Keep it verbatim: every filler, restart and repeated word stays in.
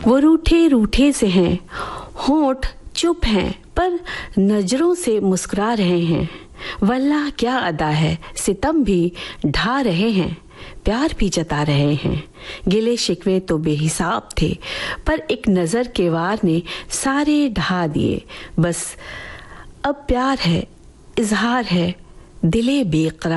वो रूठे रूठे से हैं, होंठ चुप हैं पर नजरों से मुस्कुरा रहे हैं। वल्लाह क्या अदा है, सितम भी ढा रहे हैं, प्यार भी जता रहे हैं। गिले शिकवे तो बेहिसाब थे पर एक नजर के वार ने सारे ढा दिए। बस अब प्यार है, इजहार है, दिले बेकरार